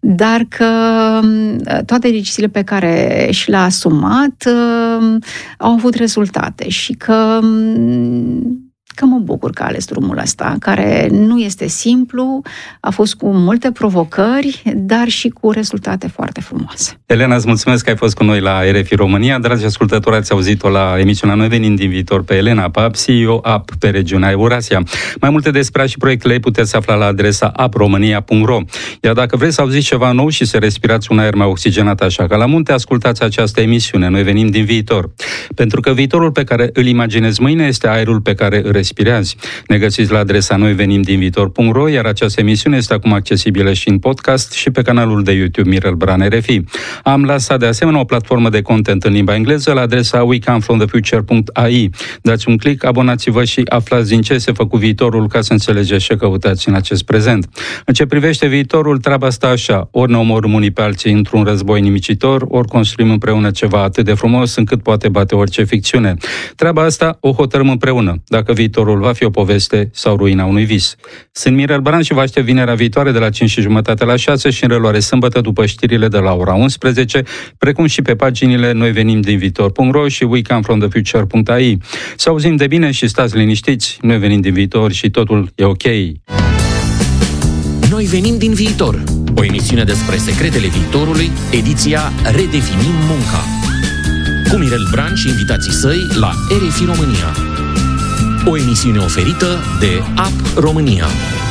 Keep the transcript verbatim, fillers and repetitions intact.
dar că toate deciziile pe care și le-a asumat au avut rezultate și că că mă bucur că a ales drumul ăsta, care nu este simplu, a fost cu multe provocări, dar și cu rezultate foarte frumoase. Elena, îți mulțumesc că ai fost cu noi la R F I România. Dragi ascultători, ați auzit-o la emisiunea Noi venim din viitor pe Elena Pap, C E O App pe regiunea Eurasia. Mai multe despre și proiectele ei puteți afla la adresa app romania punct ro. Iar dacă vreți să auziți ceva nou și să respirați un aer mai oxigenat așa ca la munte, ascultați această emisiune. Noi venim din viitor. Pentru că viitorul pe care îl imaginezi mâine este aerul pe care îl respirați. Ne găsiți la adresa noi venim din viitor punct ro, iar această emisiune este acum accesibilă și în podcast și pe canalul de YouTube Mirel Bran R F I. Am lansat de asemenea o platformă de content în limba engleză la adresa we come from the future punct a i. Dați un click, abonați-vă și aflați din ce se făcut viitorul ca să înțelegeți ce căutați în acest prezent. În ce privește viitorul, treaba asta așa: ori ne omorâm unii pe alții într-un război nimicitor, ori construim împreună ceva atât de frumos încât poate bate orice ficțiune. Treaba asta o hotărâm împreună, dacă viitorul va fi o poveste sau ruina unui vis. Sunt Mirel Bran și vă aștept vinerea viitoare de la cinci și jumătate la șase și în reluare sâmbătă după știrile de la ora unsprezece, precum și pe paginile noi venim din viitor punct ro și we come from the future punct a i. Să auzim de bine și stați liniștiți, noi venim din viitor și totul e ok. Noi venim din viitor, o emisiune despre secretele viitorului, ediția Redefinim munca. Cu Mirel Bran și invitații săi la R F I România. O emisiune oferită de App România.